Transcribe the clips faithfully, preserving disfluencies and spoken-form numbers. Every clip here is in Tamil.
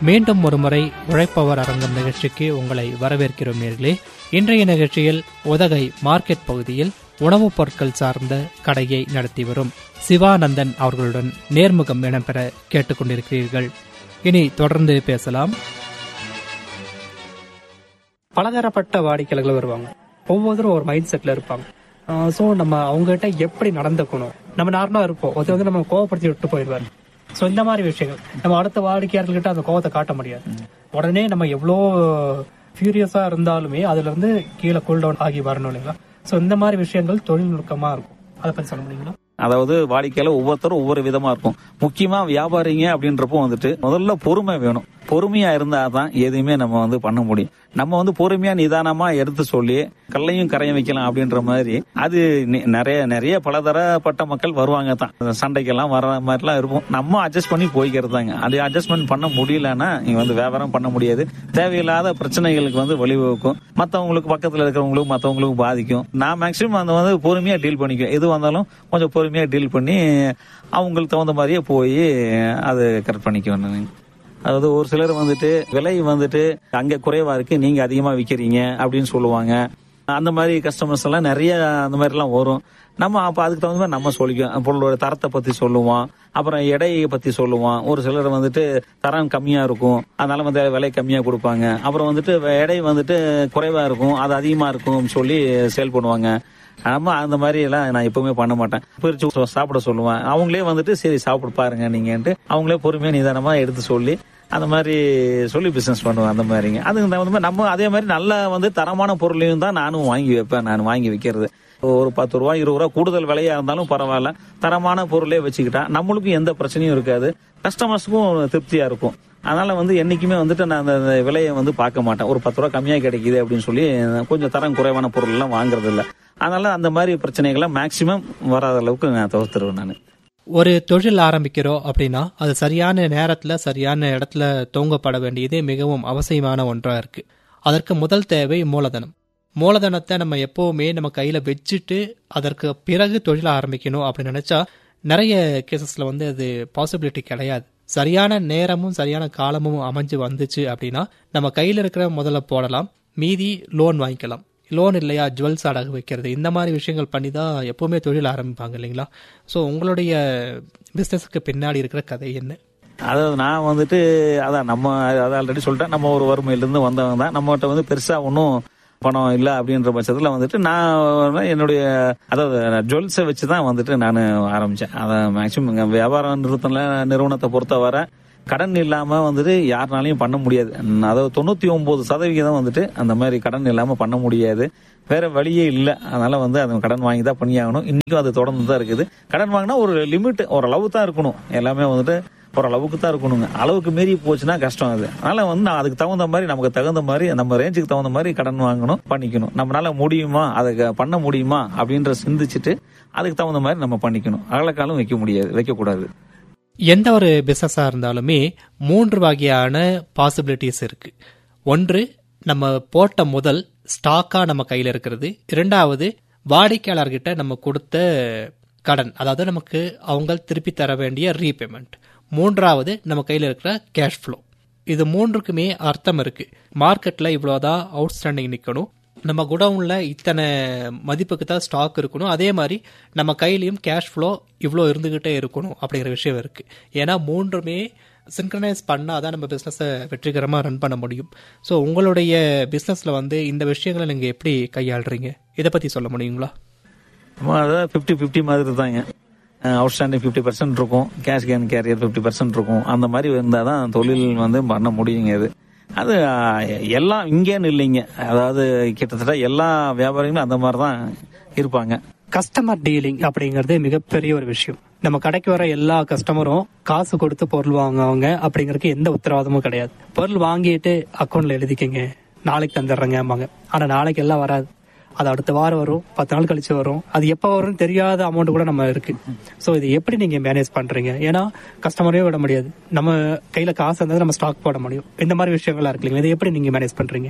மீண்டும் ஒருமுறை உழைப்பவர் அரங்கம் நிகழ்ச்சிக்கு உங்களை வரவேற்கிறோம் நேர்களே. இன்றைய நிகழ்ச்சியில் உதகை மார்க்கெட் பகுதியில் உணவுப் பொருட்கள் சார்ந்த கடையை நடத்தி வரும் சிவானந்தன் அவர்களுடன் நேர்முகம் இடம்பெற கேட்டுக்கொண்டிருக்கிறீர்கள். இனி தொடர்ந்து பேசலாம். பலதரப்பட்ட வாடிக்கையாளர்கள் வருவாங்க. ஒவ்வொருத்தரும் ஒரு மைண்ட் செட்ல இருப்பாங்க. ஸோ நம்ம அவங்ககிட்ட எப்படி நடந்துக்கணும், நம்ம நார்மலா இருப்போம், ஒருத்தர் வந்து நம்ம கோவப்படுத்தி விட்டு போயிடுவாரு. ஸோ இந்த மாதிரி விஷயங்கள் நம்ம அடுத்த வாடிக்கையாளர்கிட்ட அந்த கோவத்தை காட்ட முடியாது. உடனே நம்ம எவ்வளோ ஃபியூரியஸா இருந்தாலுமே அதுல இருந்து கீழே கூல் டவுன் ஆகி வரணும் இல்லைங்களா? ஸோ இந்த மாதிரி விஷயங்கள் தொழில்நுட்பமா இருக்கும். அதை பத்தி சொல்ல முடியுங்களா? அதாவது வாடிக்கையாளர் ஒவ்வொருத்தரும் ஒவ்வொரு விதமா இருக்கும். முக்கியமா வியாபாரிங்க அப்படின்றப்போ வந்துட்டு முதல்ல பொறுமை வேணும். பொறுமையா இருந்தா தான் எதுவுமே நம்ம வந்து பண்ண முடியும். நம்ம வந்து பொறுமையா நிதானமா எடுத்து சொல்லி கல்லையும் கரையும் வைக்கலாம் அப்படின்ற மாதிரி அது நிறைய நிறைய பலதரப்பட்ட மக்கள் வருவாங்க தான். சண்டைக்கெல்லாம் வர மாதிரிலாம் இருக்கும். நம்ம அட்ஜஸ்ட் பண்ணி போய்க்கிறது தாங்க. அது அட்ஜஸ்ட்மெண்ட் பண்ண முடியலன்னா இங்க வந்து வியாபாரம் பண்ண முடியாது. தேவையில்லாத பிரச்சனைகளுக்கு வந்து வழிவகுக்கும். மற்றவங்களுக்கு பக்கத்துல இருக்கிறவங்களுக்கு மற்றவங்களுக்கு பாதிக்கும். நான் மேக்சிமம் அந்த வந்து பொறுமையா டீல் பண்ணிக்குவேன். எது வந்தாலும் கொஞ்சம் பொறுமையா டீல் பண்ணி அவங்களுக்கு தகுந்த மாதிரியே போய் அது கரெக்ட் பண்ணிக்குவேன். அதாவது ஒரு சிலர் வந்துட்டு விலை வந்துட்டு அங்க குறைவா இருக்கு, நீங்க அதிகமா விற்கிறீங்க அப்படின்னு சொல்லுவாங்க. அந்த மாதிரி கஸ்டமர்ஸ் எல்லாம் நிறைய அந்த மாதிரி எல்லாம் வரும். நம்ம அப்ப அதுக்கு தகுந்த மாதிரி நம்ம சொல்லிக்குவோம். பொருளோட தரத்தை பத்தி சொல்லுவோம், அப்புறம் எடையை பத்தி சொல்லுவோம். ஒரு சிலர் வந்துட்டு தரம் கம்மியா இருக்கும், அதனால வந்து விலை கம்மியா கொடுப்பாங்க. அப்புறம் வந்துட்டு எடை வந்துட்டு குறைவா இருக்கும், அது அதிகமா இருக்கும் சொல்லி சேல் பண்ணுவாங்க. நம்ம அந்த மாதிரி எல்லாம் நான் எப்பவுமே பண்ண மாட்டேன். பிரிச்சு சாப்பிட சொல்லுவேன். அவங்களே வந்துட்டு சரி சாப்பிட பாருங்க நீங்கன்ட்டு அவங்களே பொறுமையா நிதானமா எடுத்து சொல்லி அந்த மாதிரி சொல்லி பிசினஸ் பண்ணுவேன். அந்த மாதிரிங்க அதுக்கு தகுந்த மாதிரி நம்ம அதே மாதிரி நல்ல வந்து தரமான பொருளையும் தான் நானும் வாங்கி வைப்பேன். நான் வாங்கி வைக்கிறது ஒரு பத்து ரூபா இருபது ரூபா கூடுதல் விலையா இருந்தாலும் பரவாயில்ல, தரமான பொருளே வச்சுக்கிட்டா நம்மளுக்கும் எந்த பிரச்சனையும் இருக்காது, கஸ்டமர்ஸுக்கும் திருப்தியா இருக்கும். அதனால வந்து என்னைக்குமே வந்துட்டு நான் அந்த விலையை வந்து பார்க்க மாட்டேன். ஒரு பத்து ரூபா கம்மியா கிடைக்குது அப்படின்னு சொல்லி கொஞ்சம் தரம் குறைவான பொருள் எல்லாம் வாங்குறது இல்லை. அதனால அந்த மாதிரி பிரச்சனைகளை மேக்சிமம் வராத அளவுக்கு நான் தவிர்த்துருவேன். நான் ஒரு தொழில் ஆரம்பிக்கிறோம் அப்படின்னா அது சரியான நேரத்துல சரியான இடத்துல துவங்கப்பட வேண்டியது மிகவும் அவசியமான ஒன்றா இருக்கு. அதற்கு முதல் தேவை மூலதனம். மூலதனத்தை நம்ம எப்பவுமே நம்ம கையில வச்சுட்டு அதற்கு பிறகு தொழில் ஆரம்பிக்கணும் அப்படின்னு நினைச்சா நிறைய கேசஸ்ல வந்து அது பாசிபிலிட்டி கிடையாது. சரியான நேரமும் சரியான காலமும் அமைஞ்சு வந்துச்சு அப்படின்னா நம்ம கையில இருக்கிற முதல்ல போடலாம், மீதி லோன் வாங்கிக்கலாம். லோன் இல்லையா ஜுவல்ஸ் அடகு வைக்கிறது, இந்த மாதிரி விஷயங்கள் பண்ணி தான் எப்பவுமே தொழில் ஆரம்பிப்பாங்க இல்லைங்களா? ஸோ உங்களுடைய பிஸ்னஸுக்கு பின்னாடி இருக்கிற கதை என்ன? அதாவது நான் வந்துட்டு அதான் நம்ம அதை ஆல்ரெடி சொல்லிட்டேன். நம்ம ஒரு வறுமையிலிருந்து வந்தவங்க தான். நம்மகிட்ட வந்து பெருசா ஒன்றும் பணம் இல்லை அப்படின்ற பட்சத்தில் வந்துட்டு நான் என்னுடைய அதாவது ஜுவல்ஸை வச்சு தான் வந்துட்டு நான் ஆரம்பித்தேன். அதை மேக்சிமம் வியாபாரம் நிறுவனத்தை பொறுத்தவரை கடன் இல்லாம வந்துட்டு யாருனாலையும் பண்ண முடியாது. அதாவது தொண்ணூத்தி ஒன்பது சதவிகிதம் வந்துட்டு அந்த மாதிரி கடன் இல்லாம பண்ண முடியாது. வேற வழியே இல்லை. அதனால வந்து அது கடன் வாங்கி தான் பண்ணியாகணும். இன்னைக்கும் அது தொடர்ந்து தான் இருக்குது. கடன் வாங்கினா ஒரு லிமிட் ஓரளவு தான் இருக்கணும். எல்லாமே வந்துட்டு ஓரளவுக்கு தான் இருக்கணுங்க. அளவுக்கு மீறி போச்சுன்னா கஷ்டம் அது. அதனால வந்து அதுக்கு தகுந்த மாதிரி நமக்கு தகுந்த மாதிரி நம்ம ரேஞ்சுக்கு தகுந்த மாதிரி கடன் வாங்கணும், பண்ணிக்கணும். நம்மளால முடியுமா, அதை பண்ண முடியுமா அப்படின்ற சிந்திச்சுட்டு அதுக்கு தகுந்த மாதிரி நம்ம பண்ணிக்கணும். அகலக்காலம் வைக்க முடியாது, வைக்கக்கூடாது. எந்த ஒரு பிசினஸா இருந்தாலுமே மூன்று வகையான பாசிபிலிட்டிஸ் இருக்கு. ஒன்று நம்ம போட்ட முதல் ஸ்டாக்கா நம்ம கையில இருக்கிறது. இரண்டாவது வாடிக்கையாளர்கிட்ட நம்ம கொடுத்த கடன், அதாவது நமக்கு அவங்க திருப்பி தர வேண்டிய ரீபேமெண்ட். மூன்றாவது நம்ம கையில இருக்கிற கேஷ் ஃப்ளோ. இது மூன்றுக்குமே அர்த்தம் இருக்கு. மார்க்கெட்ல இவ்வளவுதான் அவுட்ஸ்டாண்டிங் நிக்கணும், நம்ம குடவுன்ல இத்தனை மதிப்புக்கு தான் ஸ்டாக் இருக்கணும், அதே மாதிரி நம்ம கையிலையும் கேஷ் ஃப்ளோ இவ்வளோ இருந்துகிட்டே இருக்கணும் அப்படிங்கிற விஷயம் இருக்கு. ஏன்னா மூன்றுமே சிங்க்ரனைஸ் பண்ணாதான் நம்ம பிஸ்னஸை வெற்றிகரமாக ரன் பண்ண முடியும். ஸோ உங்களுடைய பிஸ்னஸில் வந்து இந்த விஷயங்களை நீங்கள் எப்படி கையாளுறீங்க, இதை பற்றி சொல்ல முடியுங்களா? அதான் ஃபிஃப்டி ஃபிஃப்டி மாதிரி தாங்க. அவுட்ஸ்டாண்டிங் ஃபிஃப்டி பர்சன்ட் இருக்கும், cash can carrier fifty percent இருக்கும். அந்த மாதிரி இருந்தால் தான் தொழில் வந்து பண்ண முடியுங்க. இது அது எல்லாம் இங்கேன்னு இல்லைங்க. அதாவது கிட்டத்தட்ட எல்லா வியாபாரிகளும் அந்த மாதிரி தான் இருப்பாங்க. கஸ்டமர் டீலிங் அப்படிங்கறது மிகப்பெரிய ஒரு விஷயம். நம்ம கடைக்கு வர எல்லா கஸ்டமரும் காசு கொடுத்து பொருள் வாங்குவாங்க அப்படிங்கறதுக்கு எந்த உத்தரவாதமும் கிடையாது. பொருள் வாங்கிட்டு அக்கௌண்ட்ல எழுதிக்கங்க, நாளைக்கு தந்துடுறேங்க. ஆனா நாளைக்கு எல்லாம் வராது. அது அடுத்த வாரம் வரும், பத்து நாள் கழிச்சு வரும். அது எப்ப வரும்னு தெரியாத அமௌண்ட் கூட நம்ம இருக்கு. சோ இது எப்படி நீங்க மேனேஜ் பண்றீங்க? ஏன்னா கஸ்டமரையும் விட முடியாது, நம்ம கையில காசு இருந்தாலும் நம்ம ஸ்டாக் போட முடியும். இந்த மாதிரி விஷயங்கள்லாம் இருக்கு இல்லைங்களா, இதை எப்படி நீங்க மேனேஜ் பண்றீங்க?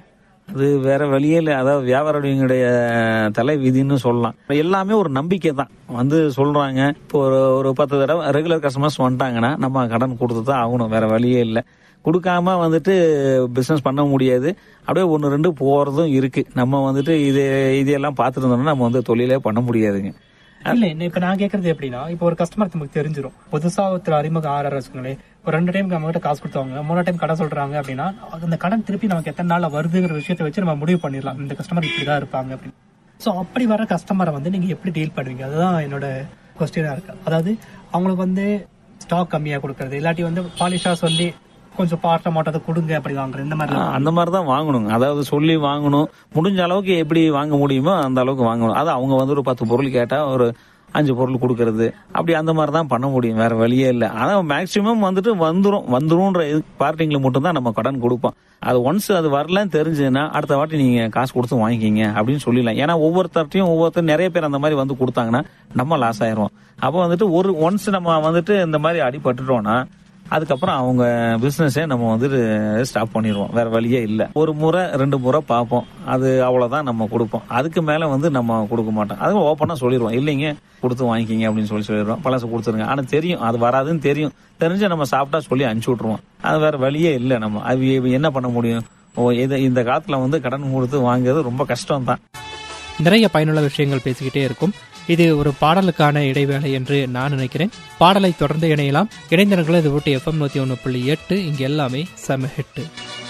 அது வேற வழியே இல்லை. அதாவது வியாபாரிகளுடைய தலை விதின்னு சொல்லலாம். எல்லாமே ஒரு நம்பிக்கை தான். வந்து சொல்றாங்க, இப்போ ஒரு ஒரு பத்து தடவை ரெகுலர் கஸ்டமர்ஸ் வந்துட்டாங்கன்னா நம்ம கடன் கொடுத்து தான் ஆகணும், வேற வழியே இல்லை. கொடுக்காம வந்துட்டு பிசினஸ் பண்ண முடியாது. அப்படியே ஒன்று ரெண்டு போறதும் இருக்கு. நம்ம வந்துட்டு இது இதெல்லாம் பார்த்துட்டு இருந்தோம்னா நம்ம வந்து தொழிலே பண்ண முடியாதுங்க. இல்ல இப்ப நான் கேக்குறது எப்படின்னா, இப்போ ஒரு கஸ்டமர் நமக்கு தெரிஞ்சிடும், புதுசா ஒருத்தர் அறிமுகம் ஆறாரு வச்சுக்கோங்களேன், ஒரு ரெண்டு டைம் நம்ம கிட்ட காசு கொடுத்தவங்க மூணு டைம் கடன் சொல்றாங்க அப்படின்னா, அந்த கடன் திருப்பி நமக்கு எத்தனை நாள்ல வருதுங்கிற விஷயத்தை வச்சு நம்ம முடிவு பண்ணிடலாம் இந்த கஸ்டமர் இப்படிதான் இருப்பாங்க அப்படின்னு. சோ அப்படி வர கஸ்டமரை வந்து நீங்க எப்படி டீல் பண்ணுவீங்க? அதுதான் என்னோட கொஸ்டினா இருக்கு. அதாவது அவங்களுக்கு வந்து ஸ்டாக் கம்மியா கொடுக்கறது, இல்லாட்டி வந்து பாலிஷா சொல்லி கொஞ்சம் பார்ட்ட மாட்டதை கொடுங்க அப்படி வாங்குறது, இந்த மாதிரி அந்த மாதிரி தான் வாங்கணும். அதாவது சொல்லி வாங்கணும். முடிஞ்ச அளவுக்கு எப்படி வாங்க முடியுமோ அந்த அளவுக்கு வாங்கணும். அது அவங்க வந்து ஒரு பத்து பொருள் கேட்டா ஒரு அஞ்சு பொருள் கொடுக்கறது, அப்படி அந்த மாதிரி தான் பண்ண முடியும், வேற வழியே இல்லை. ஆனா மேக்சிமம் வந்துட்டு வந்துரும் வந்துரும்ன்ற பார்ட்டிங்ல மட்டும் தான் நம்ம கடன் கொடுப்போம். அது ஒன்ஸ் அது வரலன்னு தெரிஞ்சதுன்னா அடுத்த வாட்டி நீங்க காசு கொடுத்து வாங்கிக்கிங்க அப்படின்னு சொல்லிடலாம். ஏன்னா ஒவ்வொருத்தர்ட்டையும் ஒவ்வொருத்தர் நிறைய பேர் அந்த மாதிரி வந்து கொடுத்தாங்கன்னா நம்ம லாஸ் ஆயிரும். அப்போ வந்துட்டு ஒரு ஒன்ஸ் நம்ம வந்துட்டு இந்த மாதிரி அடிபட்டுட்டோம்னா அதுக்கப்புறம் அவங்க பிசினஸே நம்ம வந்துட்டு ஸ்டாப் பண்ணிடுவோம், வேற வழியே இல்லை. ஒரு முறை ரெண்டு முறை பார்ப்போம், அது அவ்வளவுதான் நம்ம கொடுப்போம். அதுக்கு மேல வந்து நம்ம கொடுக்க மாட்டோம். அது ஓப்பனா சொல்லிடுவோம், இல்லைங்க கொடுத்து வாங்கிக்கிங்க அப்படின்னு சொல்லி சொல்லிடுவோம், பழசு கொடுத்துருங்க. ஆனா தெரியும் அது வராதுன்னு தெரியும், தெரிஞ்சு நம்ம சாப்பிட்டா சொல்லி அனுப்பிச்சு விட்டுருவோம். அது வேற வழியே இல்லை. நம்ம அது என்ன பண்ண முடியும்? ஓ இது இந்த காலத்துல வந்து கடன் கொடுத்து வாங்குறது ரொம்ப கஷ்டம் தான். நிறைய பயனுள்ள விஷயங்கள் பேசிக்கிட்டே இருக்கும். இது ஒரு பாடலுக்கான இடைவேளை என்று நான் நினைக்கிறேன். பாடலை தொடர்ந்து இணையலாம். இணைந்தவர்கள் இது ஊட்டி எஃப்எம் நூத்தி ஒன்னு புள்ளி எட்டு. இங்க எல்லாமே செம ஹிட்.